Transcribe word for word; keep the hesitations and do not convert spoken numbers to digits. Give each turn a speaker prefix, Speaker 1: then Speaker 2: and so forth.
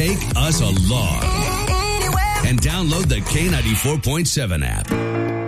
Speaker 1: Take us along and download the K ninety-four point seven app.